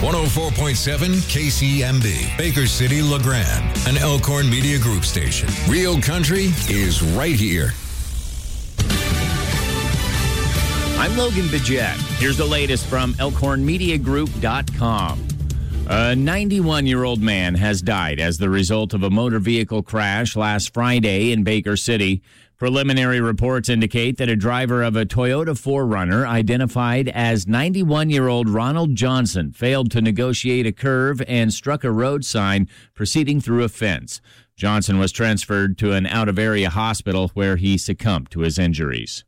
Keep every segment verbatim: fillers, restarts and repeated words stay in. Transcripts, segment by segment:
one oh four point seven K C M B, Baker City, LeGrand, an Elkhorn Media Group station. Real Country is right here. I'm Logan Bidget. Here's the latest from Elkhorn Media Group dot com. A ninety-one-year-old man has died as the result of a motor vehicle crash last Friday in Baker City. Preliminary reports indicate that a driver of a Toyota four runner identified as ninety-one-year-old Ronald Johnson failed to negotiate a curve and struck a road sign proceeding through a fence. Johnson was transferred to an out-of-area hospital where he succumbed to his injuries.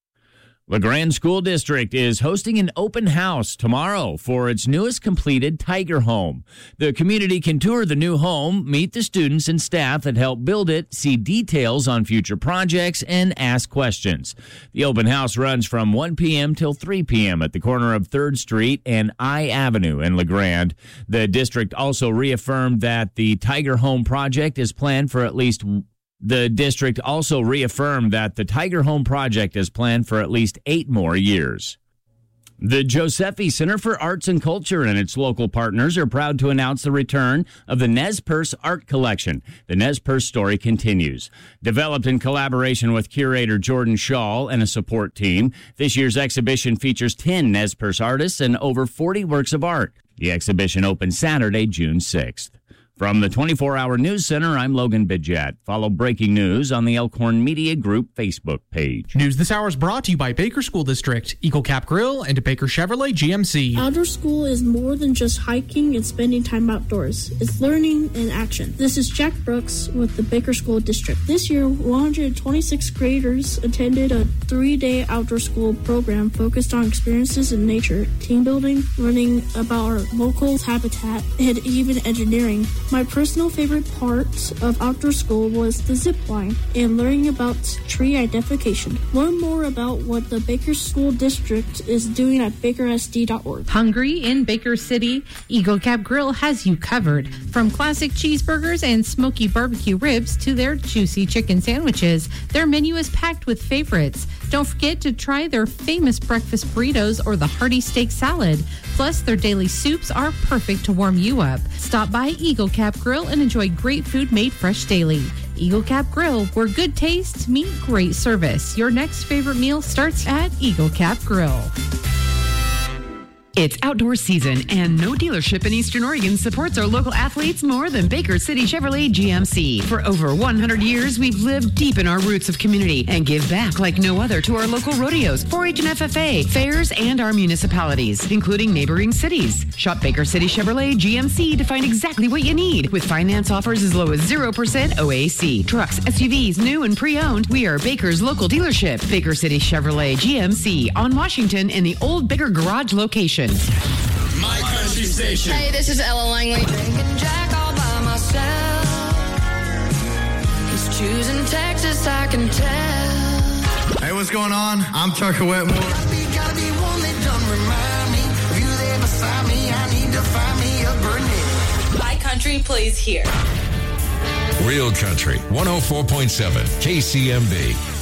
LeGrand School District is hosting an open house tomorrow for its newest completed Tiger Home. The community can tour the new home, meet the students and staff that help build it, see details on future projects, and ask questions. The open house runs from one p.m. till three p.m. at the corner of third Street and I Avenue in LeGrand. The district also reaffirmed that the Tiger Home project is planned for at least The district also reaffirmed that the Tiger Home project is planned for at least eight more years. The Josephi Center for Arts and Culture and its local partners are proud to announce the return of the Nez Perce Art Collection. The Nez Perce story continues. Developed in collaboration with curator Jordan Schall and a support team, this year's exhibition features ten Nez Perce artists and over forty works of art. The exhibition opens Saturday, June sixth. From the twenty-four hour News Center, I'm Logan Bidget. Follow breaking news on the Elkhorn Media Group Facebook page. News this hour is brought to you by Baker School District, Eagle Cap Grill, and Baker Chevrolet G M C. Outdoor school is more than just hiking and spending time outdoors. It's learning and action. This is Jack Brooks with the Baker School District. This year, one hundred twenty-six graders attended a three-day outdoor school program focused on experiences in nature, team building, learning about our local habitat, and even engineering. My personal favorite part of outdoor school was the zip line and learning about tree identification. Learn more about what the Baker School District is doing at baker s d dot org. Hungry in Baker City? Eagle Cap Grill has you covered. From classic cheeseburgers and smoky barbecue ribs to their juicy chicken sandwiches, their menu is packed with favorites. Don't forget to try their famous breakfast burritos or the hearty steak salad. Plus, their daily soups are perfect to warm you up. Stop by Eagle Cap Grill and enjoy great food made fresh daily. Eagle Cap Grill, where good taste meet great service. Your next favorite meal starts at Eagle Cap Grill. It's outdoor season, and no dealership in Eastern Oregon supports our local athletes more than Baker City Chevrolet G M C. For over one hundred years, we've lived deep in our roots of community and give back like no other to our local rodeos, four H and F F A, fairs, and our municipalities, including neighboring cities. Shop Baker City Chevrolet G M C to find exactly what you need. With finance offers as low as zero percent O A C. Trucks, S U Vs, new and pre-owned, we are Baker's local dealership. Baker City Chevrolet G M C on Washington in the Old Baker Garage location. My Country Station. Hey, this is Ella Langley. Drinking Jack all by myself. He's choosing Texas, I can tell. Hey, what's going on? I'm Tucker Wetmore. Gotta be, gotta be one that don't remind me of you there beside me. I need to find me a Burnett. My Country plays here. Real Country, one oh four point seven K C M B.